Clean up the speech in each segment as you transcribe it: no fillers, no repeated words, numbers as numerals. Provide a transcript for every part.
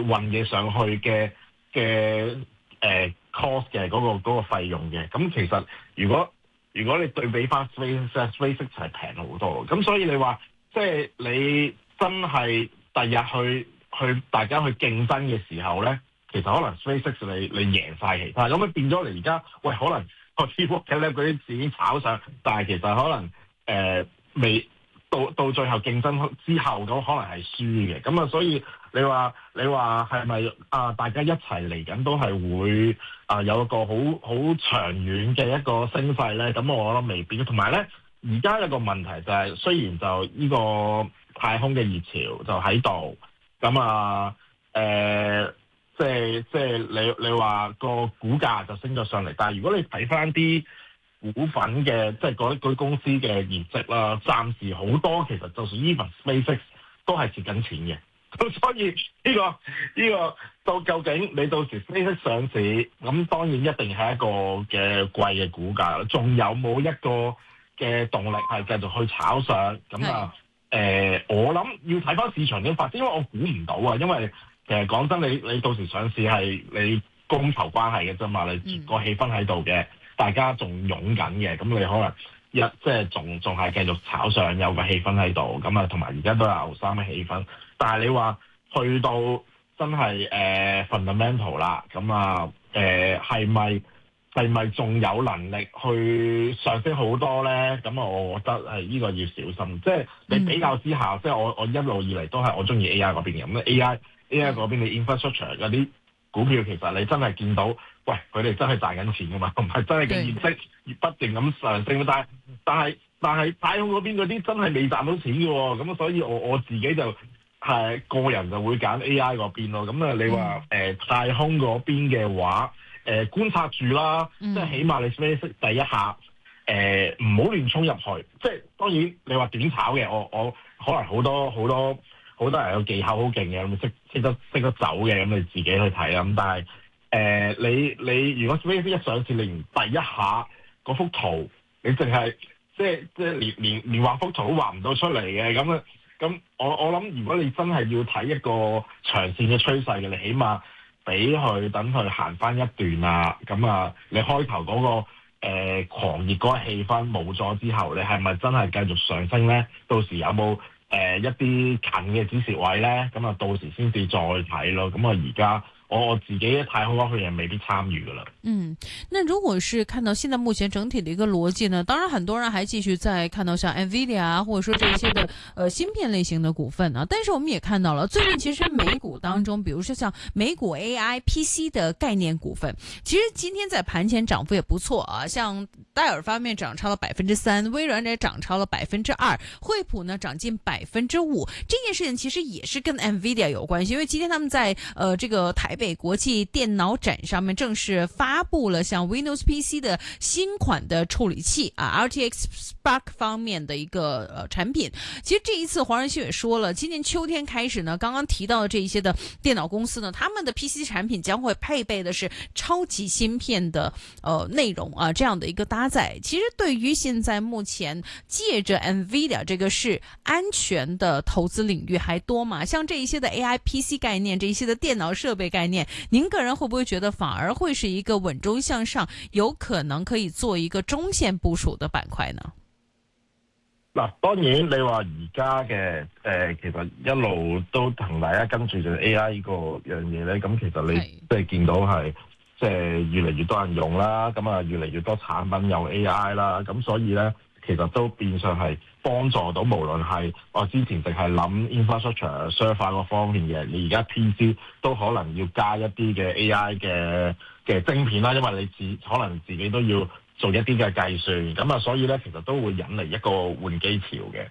運嘢上去嘅cost 嘅嗰個費用嘅。咁其實如果你對比翻 SpaceX 係平好多，咁所以你話即係你真係第日去大家去競爭嘅時候咧，其實可能 SpaceX 你贏晒其他，咁變咗你而家可能個 Work 咧嗰啲字已經炒上，但係其實可能未到最後競爭之後咁可能係輸嘅，咁啊所以你話係咪大家一齊嚟緊都係會有一個好長遠嘅一個升勢咧？咁我覺得未必。同埋咧，而家有個問題就係，雖然就呢個太空嘅熱潮就喺度，咁即係你話個股價就升咗上嚟，但係如果你睇翻啲股份嘅即係嗰啲公司嘅業績啦，暫時好多其實就算 even SpaceX 都係蝕緊錢嘅。咁所以呢個到究竟你到時 SpaceX 上市，咁當然一定係一個嘅貴嘅股價啦。仲有冇一個嘅動力係繼續去炒上？咁我諗要睇翻市場點發展，因為我估唔到啊。因為其實講真，你到時上市係你供求關係嘅啫嘛，你個氣氛喺度嘅，大家仲湧緊嘅，咁你可能即係仲係繼續炒上，有個氣氛喺度，咁啊同埋而家都有牛三嘅氣氛。但係你話去到真係fundamental 啦，咁係咪仲有能力去上升好多咧？咁我覺得係呢個要小心。即係你比較之下，即係我一路以嚟都係我中意 AI 嗰邊嘅。咁 AI 嗰邊嘅 infrastructure 嗰啲股票，其實你真係見到，喂，佢哋真係賺緊錢噶嘛，同埋真係嘅業績不斷咁上升。但係太空嗰邊嗰啲真係未賺到錢嘅喎。咁所以我自己就係個人就會揀 AI 嗰邊咯。咁你話太空嗰邊嘅話，觀察住啦，即係起碼你 SpaceX 第一下唔好亂衝入去。即係當然你話短炒嘅，我可能好多人有技巧好勁嘅，咁識得走嘅，咁你自己去睇啦。咁但係你如果 SpaceX 一上市，你連第一下嗰幅圖，你淨係即係連畫幅圖都畫唔到出嚟嘅，咁我諗如果你真係要睇一個長線嘅趨勢嘅，你起碼俾佢等佢行翻一段啊，咁你開頭嗰個狂熱嗰個氣氛冇咗之後，你係咪真係繼續上升咧？到時有冇一啲近嘅止蝕位咧？咁到時先至再睇咯。咁而家我自己太空嗰樣嘢未必參與噶啦。 那如果是看到現在目前整體的一個邏輯呢？當然很多人還繼續在看到像 NVIDIA 啊，或者說這些的芯片類型的股份啊。但是我們也看到了，最近其實美股當中，比如說像美股 AI PC 的概念股份，其實今天在盤前漲幅也不錯啊。像戴爾方面漲超了3%，微軟也漲超了2%，惠普呢漲近5%。這件事情其實也是跟 NVIDIA 有關係，因為今天他們在這個台北國際電腦展上面正式發布了像 Windows PC 的新款的處理器RTX Spark 方面的一個產品。其實這一次黃仁勳也說了，今年秋天開始呢，剛剛提到的這一些的電腦公司呢，他們的 PC 產品將會配備的是超級芯片的內容這樣的一個搭載。其實對於現在目前借着 NVIDIA 這個是安全的投資領域還多嗎？像這一些的 AI PC 概念，這一些的電腦設備概念，您個人會不會覺得反而會是一個穩中向上，有可能可以做一個中線部署的板塊呢？ 嗱，當然你話而家嘅其實一路都同大家跟住就 AI 呢個樣嘢咧，咁其實你即係見到係即係越嚟越多人用啦，咁越嚟越多產品有 AI 啦，咁所以咧其實都變相係幫助到，無論係我之前淨係諗 infrastructure server 嗰方面嘅，你而家 PC 都可能要加一啲嘅 AI 嘅晶片啦，因為你可能自己都要做一啲嘅計算，咁所以咧其實都會引嚟一個換機潮嘅，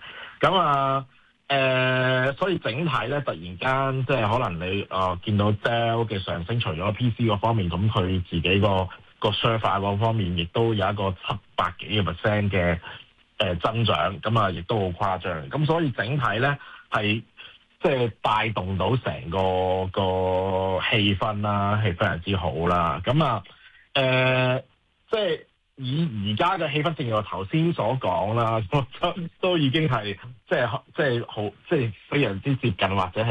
咁所以整體咧突然間即係可能你見到 Dell 嘅上升，除咗 PC 嗰方面，咁佢自己個 server 嗰方面亦都有一個700幾個%嘅增長，咁亦都好誇張，咁所以整體咧係即係帶動到成個氣氛啦，係非常之好啦，咁即係以而家嘅氣氛，正如我頭先所講啦，都已經係即係好，即係非常之接近或者係